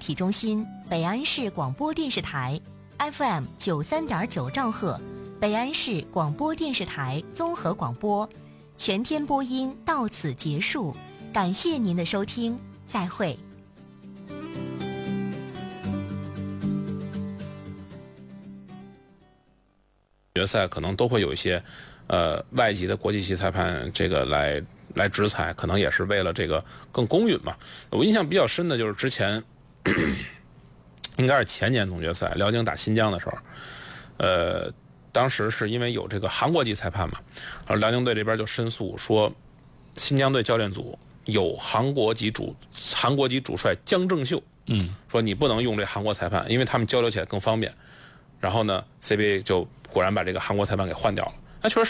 体中心，北安市广播电视台 FM 93.9兆赫，北安市广播电视台综合广播，全天播音到此结束，感谢您的收听，再会。 决赛可能都会有一些外籍的国际级裁判这个来执裁，可能也是为了这个更公允嘛。我印象比较深的就是之前应该是前年总决赛辽宁打新疆的时候，当时是因为有这个韩国籍裁判嘛，而辽宁队这边就申诉说新疆队教练组有韩国籍主帅姜正秀，说你不能用这韩国裁判，因为他们交流起来更方便。然后呢 CBA 就果然把这个韩国裁判给换掉了。那确实